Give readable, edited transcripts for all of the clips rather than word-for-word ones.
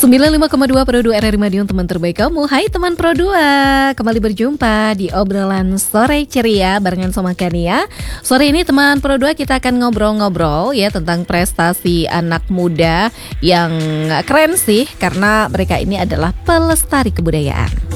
95,2 Pro 2 RRI Madiun, teman terbaik kamu. Hai teman Pro 2, kembali berjumpa di obrolan sore ceria barengan sama Kania. Sore ini teman Pro 2 kita akan ngobrol-ngobrol ya tentang prestasi anak muda yang keren sih, karena mereka ini adalah pelestari kebudayaan.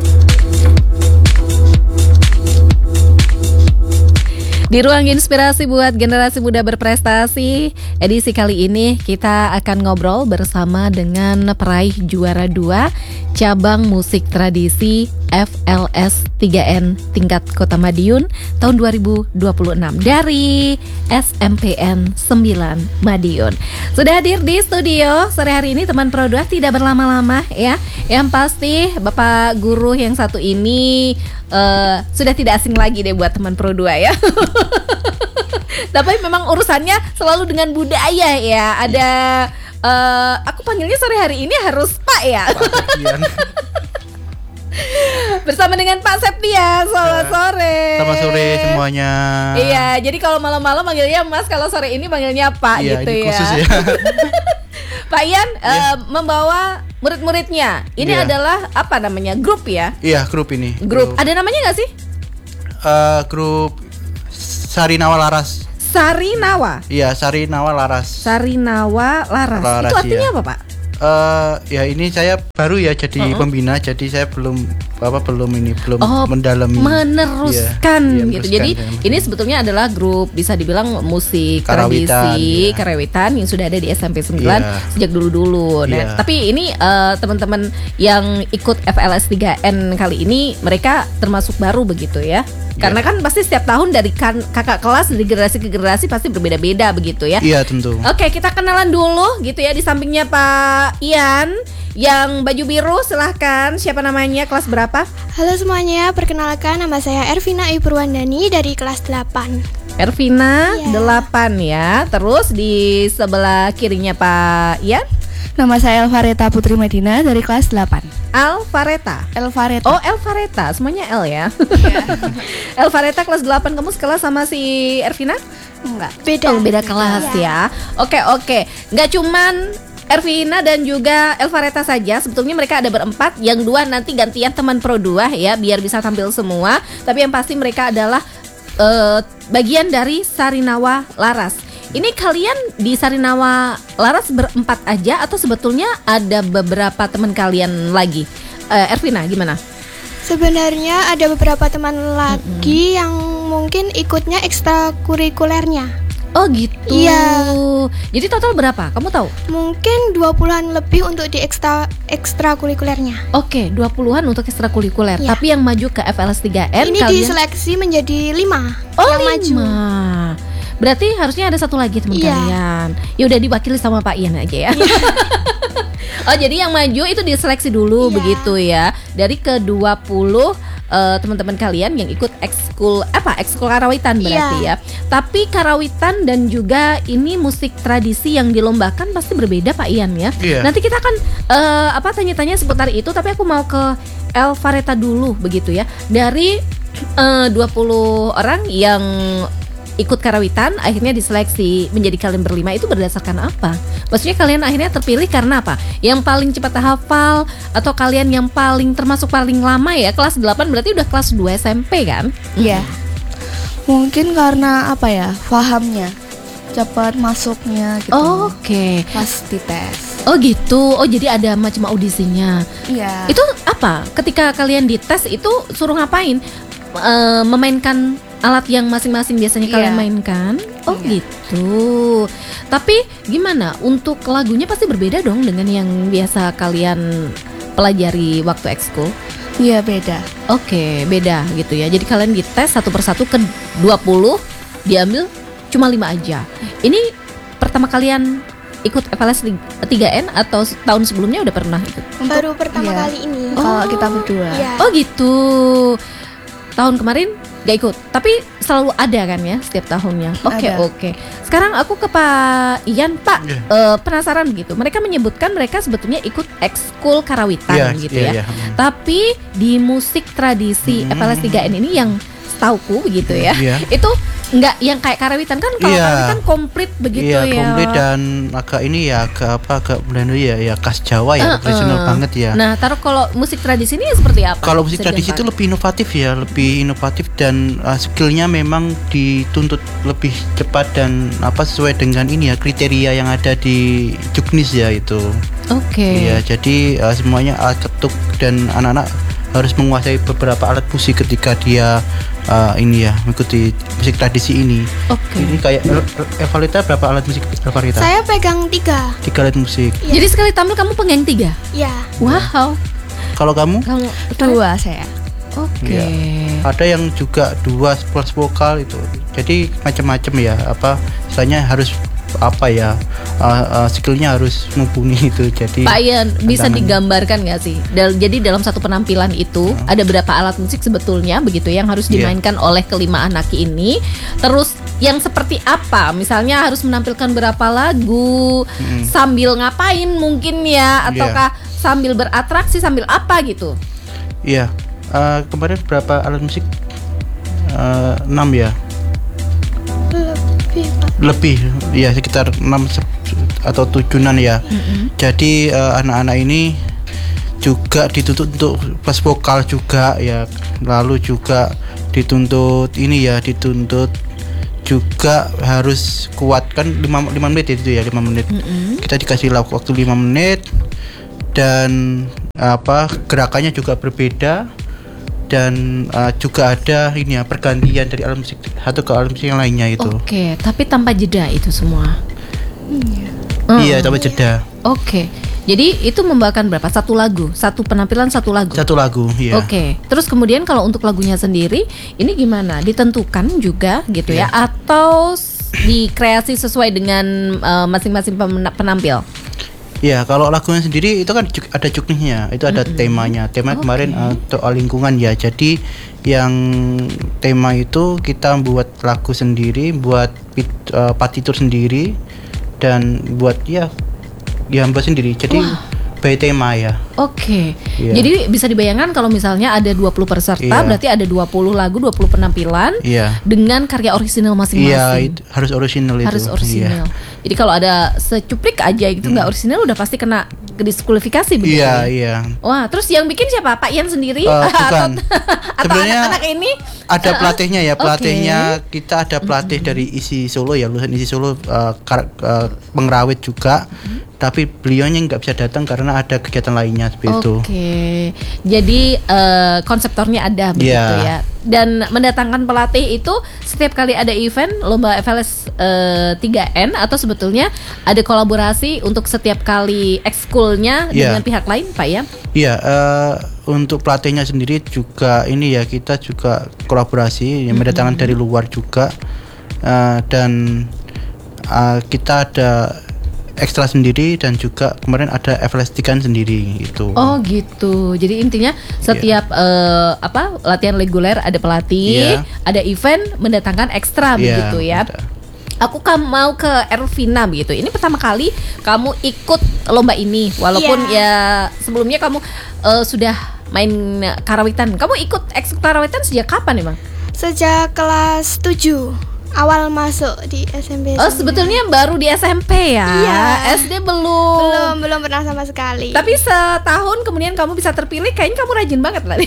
Di ruang inspirasi buat generasi muda berprestasi, edisi kali ini kita akan ngobrol bersama dengan peraih juara 2 cabang musik tradisi FLS 3N tingkat Kota Madiun tahun 2026 dari SMPN 9 Madiun. Sudah hadir di studio sore hari ini teman Pro 2, tidak berlama-lama ya. Yang pasti Bapak Guru yang satu ini sudah tidak asing lagi deh buat teman Pro 2 ya. Tapi memang urusannya selalu dengan budaya ya. Ada aku panggilnya sore hari ini harus Pak ya. Bersama dengan Pak Septian. Selamat sore. Selamat sore semuanya. Iya, jadi kalau malam-malam manggilnya Mas, kalau sore ini manggilnya Pak gitu ini ya. Khusus ya. Pak Ian membawa murid-muridnya. Ini adalah apa namanya? Grup ya? Iya, grup ini. Grup. Ada namanya nggak sih? Grup Sarinawa Laras. Sarinawa. Iya, Sarinawa Laras. Sarinawa Laras. Itu artinya apa, Pak? Ya ini saya baru ya jadi pembina, jadi saya belum mendalami meneruskan gitu. Jadi ini sebetulnya adalah grup bisa dibilang musik tradisi karawitan yang sudah ada di SMP 9 sejak dulu-dulu. Nah, tapi ini teman-teman yang ikut FLS 3N kali ini mereka termasuk baru begitu ya. Karena kan pasti setiap tahun dari kakak kelas dari generasi ke generasi pasti berbeda-beda begitu ya. Iya tentu. Oke, kita kenalan dulu gitu ya. Di sampingnya Pak Ian yang baju biru, silahkan. Siapa namanya, kelas berapa? Halo semuanya, perkenalkan nama saya Ervina Ipurwandani dari kelas 8. Ervina 8 ya. Terus di sebelah kirinya Pak Ian? Nama saya Elvareta Putri Medina dari kelas 8. Elvareta. Oh, Elvareta, semuanya L ya. Elvareta kelas 8, kamu sekelas sama si Ervina? Enggak. Beda kelas ya. Oke. Enggak cuman Ervina dan juga Elvareta saja, sebetulnya mereka ada berempat. Yang dua nanti gantian teman Pro 2 ya, biar bisa tampil semua. Tapi yang pasti mereka adalah bagian dari Sarinawa Laras. Ini kalian di Sarinawa Laras berempat aja atau sebetulnya ada beberapa teman kalian lagi? Ervina gimana? Sebenarnya ada beberapa teman lagi yang mungkin ikutnya ekstrakurikulernya. Oh gitu. Iya. Jadi total berapa? Kamu tahu? Mungkin 20-an lebih untuk di ekstrakurikulernya. Oke, 20-an untuk ekstrakurikuler. Ya. Tapi yang maju ke FLS 3N ini kalian diseleksi menjadi 5 yang 5 maju. Berarti harusnya ada satu lagi teman kalian. Ya udah diwakili sama Pak Ian aja ya. Oh, jadi yang maju itu diseleksi dulu begitu ya. Dari ke-20 teman-teman kalian yang ikut ekskul karawitan berarti ya. Tapi karawitan dan juga ini musik tradisi yang dilombakan pasti berbeda Pak Ian ya. Nanti kita akan tanya-tanya seputar itu, tapi aku mau ke Elvareta dulu begitu ya. Dari 20 orang yang ikut karawitan akhirnya diseleksi menjadi kalian berlima, itu berdasarkan apa? Maksudnya kalian akhirnya terpilih karena apa? Yang paling cepat hafal atau kalian yang termasuk paling lama ya? Kelas 8 berarti udah kelas 2 SMP kan? Iya. Mungkin karena apa ya? Pahamnya cepat masuknya gitu. Oke. Pas dites. Oh gitu. Oh jadi ada macam audisinya. Iya. Itu apa? Ketika kalian dites itu suruh ngapain? Memainkan alat yang masing-masing biasanya kalian mainkan. Oh gitu. Tapi gimana untuk lagunya pasti berbeda dong dengan yang biasa kalian pelajari waktu ekskul? Iya beda. Oke, beda gitu ya. Jadi kalian dites satu persatu ke 20, diambil cuma 5 aja. Ini pertama kalian ikut FLS 3N atau tahun sebelumnya udah pernah ikut? Baru pertama kali ini. Kalau kita berdua. Oh gitu. Tahun kemarin gak ikut, tapi selalu ada kan ya setiap tahunnya. Oke. Sekarang aku ke Pak Ian. Pak, penasaran gitu. Mereka menyebutkan mereka sebetulnya ikut ekskul karawitan gitu ya. Tapi di musik tradisi FLS 3N ini yang setauku begitu ya. Iya. Itu nggak yang kayak karawitan kan, kalau Iya. karawitan komplit begitu Iya, ya. komplit dan agak ini ya, agak benar ya khas Jawa ya, tradisional banget ya. Nah, taruh kalau musik tradisi ini seperti apa? Kalau musik Bisa tradisi itu digambar? lebih inovatif dan skillnya memang dituntut lebih cepat dan sesuai dengan ini ya, kriteria yang ada di juknis ya itu. Oke. Iya, jadi semuanya alat ketuk dan anak-anak harus menguasai beberapa alat musik ketika dia ini ya mengikuti musik tradisi ini. Oke. Ini kayak Evalita berapa alat musik Evalita? Saya pegang 3. 3 alat musik. Iya. Jadi sekali tampil kamu pegang 3? Ya. Wow. Kalau kamu? Kamu 2 saya. Oke. Iya. Ada yang juga 2 plus vokal itu. Jadi macam-macam ya, misalnya harus skillnya harus mumpuni itu. Jadi Pak Ian, bisa tantangannya. digambarkan nggak sih? Jadi dalam satu penampilan itu ada berapa alat musik sebetulnya begitu yang harus Iya. dimainkan oleh kelima anak ini? Terus yang seperti apa? Misalnya harus menampilkan berapa lagu? Sambil ngapain mungkin ya? Ataukah sambil beratraksi, sambil apa gitu? Iya. Kemarin berapa alat musik? 6 ya. Lebih ya, sekitar 6 atau 7-an ya. Jadi anak-anak ini juga dituntut untuk plus vokal juga ya, lalu juga dituntut juga harus kuat kan 5 menit itu ya, 5 menit. Kita dikasih waktu 5 menit dan gerakannya juga berbeda. Dan juga ada ini ya, pergantian dari alat musik satu ke alat musik yang lainnya itu. Oke, tapi tanpa jeda itu semua. Iya, tanpa jeda. Oke. Jadi itu membawakan berapa? Satu lagu, satu penampilan satu lagu. Satu lagu, iya. Oke. Terus kemudian kalau untuk lagunya sendiri ini gimana? Ditentukan juga gitu ya, atau dikreasi sesuai dengan masing-masing penampil? Ya, kalau lagunya sendiri itu kan ada juknisnya, itu ada temanya. Tema kemarin soal lingkungan ya. Jadi yang tema itu kita buat lagu sendiri, buat partitur sendiri, dan buat buat sendiri. Jadi by tema ya. Oke. Iya. Jadi bisa dibayangkan kalau misalnya ada 20 peserta, Iya. berarti ada 20 lagu, 20 penampilan Iya. dengan karya orisinal Iya, masing-masing. itu harus original itu. Harus orisinal. Iya. Jadi kalau ada secuplik aja itu nggak orisinal udah pasti kena diskualifikasi begitu. Iya, ya? iya. Wah, terus yang bikin siapa? Pak Ian sendiri? Bukan. atau Sebenarnya anak-anak ini? ada pelatihnya ya, Oke. pelatihnya kita ada pelatih dari ISI Solo ya, lulusan ISI Solo, pengrawit juga. Tapi beliaunya nggak bisa datang karena ada kegiatan lainnya seperti itu. Oke, jadi konseptornya ada begitu Iya. ya. Dan mendatangkan pelatih itu setiap kali ada event lomba FLS 3N atau sebetulnya ada kolaborasi untuk setiap kali ekskulnya Iya. dengan pihak lain, Pak ya? Iya, untuk pelatihnya sendiri juga ini ya, kita juga kolaborasi yang mendatangkan dari luar juga, dan kita ada ekstra sendiri dan juga kemarin ada FLS 3 sendiri itu. Oh gitu. Jadi intinya setiap latihan reguler ada pelatih, Iya. ada event mendatangkan ekstra Iya, begitu ya. ada. Aku mau ke Ervina begitu. Ini pertama kali kamu ikut lomba ini, walaupun ya sebelumnya kamu sudah main karawitan. Kamu ikut ekskul karawitan sejak kapan emang? Sejak kelas 7 awal masuk di SMP. Oh sebetulnya baru di SMP ya? Iya. SD belum. belum pernah sama sekali. Tapi setahun kemudian kamu bisa terpilih, kayaknya kamu rajin banget lah.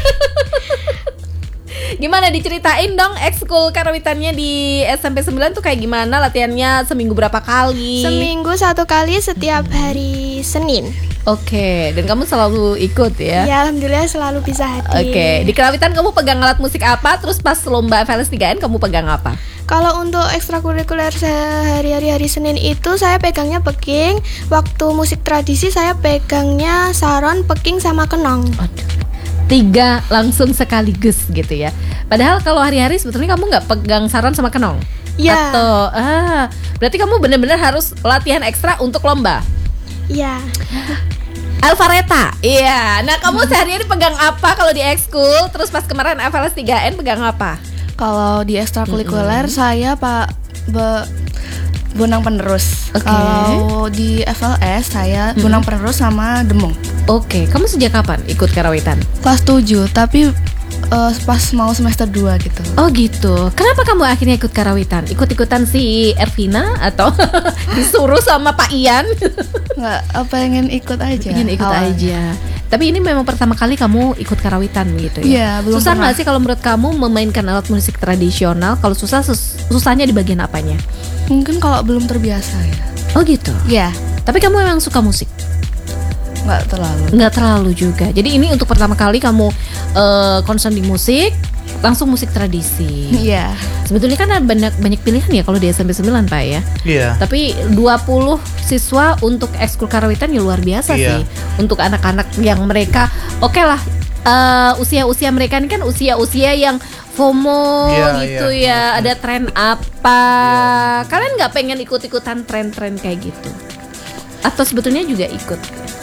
Gimana, diceritain dong ekskul karawitannya di SMP 9 tuh kayak gimana, latihannya seminggu berapa kali? Seminggu 1 kali setiap hari Senin. Oke, dan kamu selalu ikut ya? Ya alhamdulillah selalu bisa hadir. Oke, di karawitan kamu pegang alat musik apa? Terus pas lomba FLS 3N kamu pegang apa? Kalau untuk ekstrakurikuler sehari-hari hari Senin itu saya pegangnya peking. Waktu musik tradisi saya pegangnya saron, peking sama kenong. Aduh, 3 langsung sekaligus gitu ya. Padahal kalau hari-hari sebetulnya kamu nggak pegang saran sama kenong? Iya. Atau berarti kamu benar-benar harus latihan ekstra untuk lomba? Iya. Alvareta, iya. Nah kamu sehari-hari pegang apa kalau di ekskul? Terus pas kemarin FLS 3N pegang apa? Kalau di ekstrakurikuler saya bonang penerus. Oke. Kalau di FLS saya bonang penerus sama demung. Oke, kamu sejak kapan ikut karawitan? Kelas 7, tapi pas mau semester 2 gitu. Oh gitu. Kenapa kamu akhirnya ikut karawitan? Ikut-ikutan si Ervina atau disuruh sama Pak Ian? Nggak, pengen ikut aja. Ingin ikut awalnya. aja. Tapi ini memang pertama kali kamu ikut karawitan gitu ya? Iya, belum Susah pernah. nggak sih kalau menurut kamu memainkan alat musik tradisional? Kalau susah, susahnya di bagian apanya? Mungkin kalau belum terbiasa ya. Oh gitu. Iya, Tapi kamu memang suka musik? nggak terlalu. Nggak terlalu juga. Jadi ini untuk pertama kali kamu concern di musik, langsung musik tradisi. Iya. Sebetulnya kan ada banyak pilihan ya kalau di SMP 9 Pak ya. Iya. Tapi 20 siswa untuk ekskul karawitan ya luar biasa Iya. sih. Untuk anak-anak yang mereka oke lah, usia-usia mereka ini kan usia-usia yang FOMO Iya, gitu iya. ya. Ada tren apa? Iya. Kalian nggak pengen ikut-ikutan tren-tren kayak gitu? Atau sebetulnya juga ikut?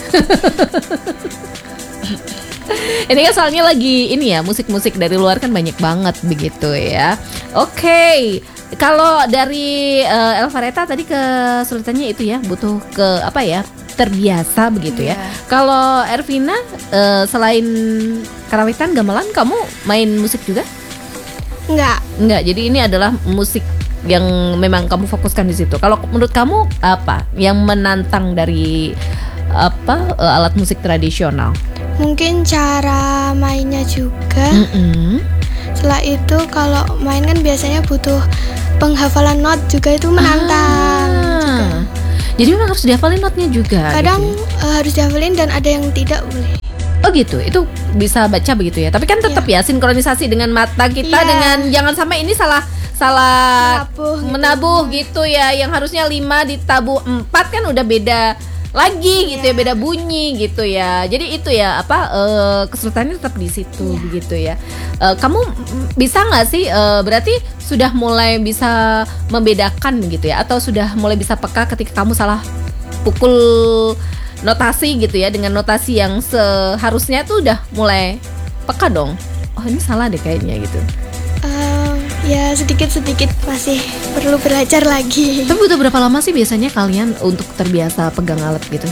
Ini kan soalnya lagi ini ya, musik-musik dari luar kan banyak banget begitu ya. Oke. Kalau dari Elvareta tadi kesulitannya itu ya, butuh ke apa ya? Terbiasa begitu ya. Iya. Kalau Ervina selain karawitan gamelan, kamu main musik juga? Enggak. Jadi ini adalah musik yang memang kamu fokuskan di situ. Kalau menurut kamu apa yang menantang dari alat musik tradisional? Mungkin cara mainnya juga. Mm-mm. Setelah itu kalau main kan biasanya butuh penghafalan not juga, itu menantang juga. Jadi memang harus dihafalin notnya juga. Kadang gitu ya? harus dihafalin dan ada yang tidak boleh. Oh gitu, itu bisa baca begitu ya. Tapi kan tetap ya sinkronisasi dengan mata kita Iya. dengan jangan sampai ini salah Menabuh gitu gitu. ya. Yang harusnya 5 ditabuh 4 kan udah beda lagi gitu ya, beda bunyi gitu ya. Jadi itu ya kesulitannya tetap di situ begitu ya. Kamu bisa nggak sih berarti sudah mulai bisa membedakan gitu ya, atau sudah mulai bisa peka ketika kamu salah pukul notasi gitu ya, dengan notasi yang seharusnya tuh udah mulai peka dong. Oh ini salah deh kayaknya gitu. Ya sedikit-sedikit masih perlu belajar lagi. Tapi butuh berapa lama sih biasanya kalian untuk terbiasa pegang alat gitu?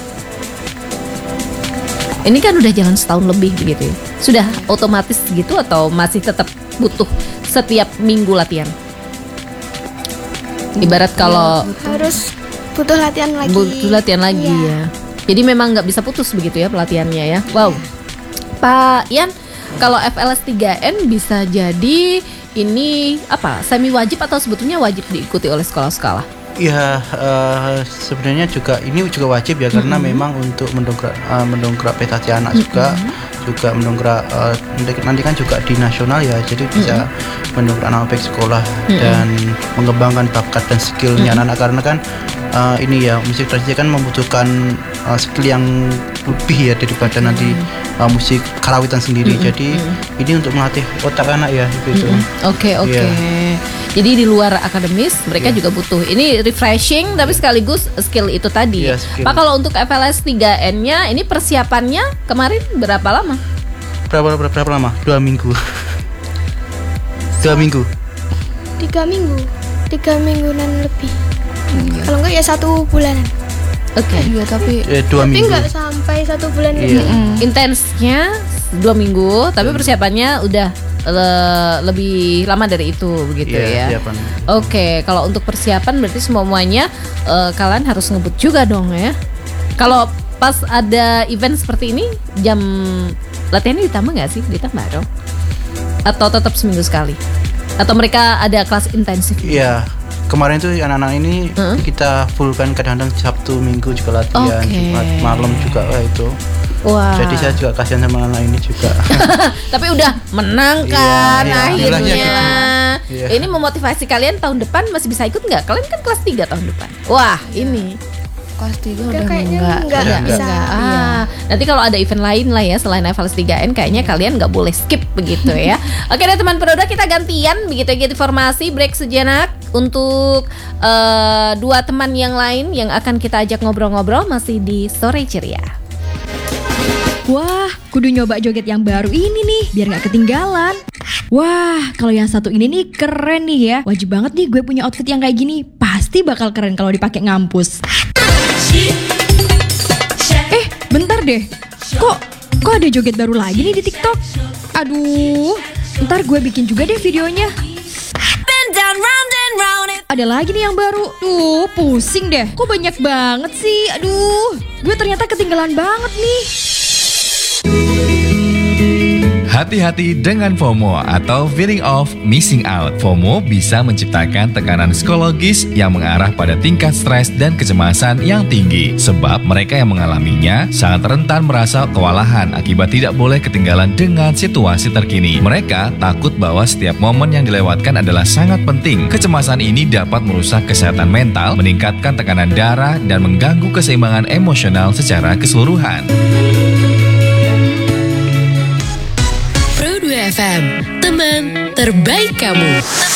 Ini kan udah jalan setahun lebih gitu ya. Sudah otomatis gitu atau masih tetap butuh setiap minggu latihan? Ibarat kalau Harus butuh latihan lagi. butuh latihan lagi Iya. ya. Jadi memang nggak bisa putus begitu ya pelatihannya ya. Wow. Pak Ian, kalau FLS 3N bisa jadi ini apa? Semi wajib atau sebetulnya wajib diikuti oleh sekolah-sekolah? Ya sebenarnya juga ini juga wajib ya, karena memang untuk mendongkrak prestasi anak juga mendongkrak nanti kan juga di nasional ya, jadi bisa mendongkrak nama baik sekolah dan mengembangkan bakat dan skillnya anak-anak, karena kan ini ya musik tradisi kan membutuhkan skill yang lebih ya daripada nanti musik karawitan sendiri. Jadi ini untuk melatih otak anak ya gitu. Oke. Iya. Jadi di luar akademis mereka juga butuh ini refreshing tapi sekaligus skill itu tadi. Iya, skill. Pak, kalau untuk FLS 3N-nya ini persiapannya kemarin berapa lama? Berapa lama? 2 minggu. 2 minggu. 3 minggu, 3 mingguan lebih. Kalau enggak ya 1 bulanan. Oke. Iya, tapi 2 Tapi minggu. enggak sampai 1 bulan Iya. lebih. Intensnya 2 minggu, tapi persiapannya udah lebih lama dari itu begitu Iya, ya. siapan. Oke, kalau untuk persiapan berarti semuanya kalian harus ngebut juga dong ya. Kalau pas ada event seperti ini, jam latihannya ditambah nggak sih? Ditambah dong? Atau tetap seminggu sekali? Atau mereka ada kelas intensif? Iya. Kemarin tuh anak-anak ini kita full kan, kadang-kadang Sabtu Minggu juga latihan, Oke. Jumat malam juga itu. Wah. Jadi saya juga kasihan sama anak ini juga. Tapi udah menang kan Iya, akhirnya. alhamdulillah gitu. Iya. Ini memotivasi kalian tahun depan masih bisa ikut nggak? Kalian kan kelas 3 tahun depan. Wah, ini. kelas 3 Udah udah kayaknya enggak. enggak Udah bisa. Nanti kalau ada event lain lah ya selain FLS 3N, kayaknya kalian nggak boleh skip begitu ya. Oke deh teman Peroda, kita gantian begitu ya, informasi break sejenak untuk 2 teman yang lain yang akan kita ajak ngobrol-ngobrol masih di Sore Ceria. Wah, kudu nyoba joget yang baru ini nih, biar gak ketinggalan. Wah, kalau yang satu ini nih keren nih ya. Wajib banget nih gue punya outfit yang kayak gini. Pasti bakal keren kalau dipakai ngampus. Bentar deh. Kok Kok ada joget baru lagi nih di TikTok? Aduh, ntar gue bikin juga deh videonya. Ada lagi nih yang baru. Duh, pusing deh. Kok banyak banget sih? Aduh, gue ternyata ketinggalan banget nih. Hati-hati dengan FOMO atau feeling of missing out. FOMO bisa menciptakan tekanan psikologis yang mengarah pada tingkat stres dan kecemasan yang tinggi. Sebab mereka yang mengalaminya sangat rentan merasa kewalahan akibat tidak boleh ketinggalan dengan situasi terkini. Mereka takut bahwa setiap momen yang dilewatkan adalah sangat penting. Kecemasan ini dapat merusak kesehatan mental, meningkatkan tekanan darah, dan mengganggu keseimbangan emosional secara keseluruhan. Pro 2 FM, teman terbaik kamu.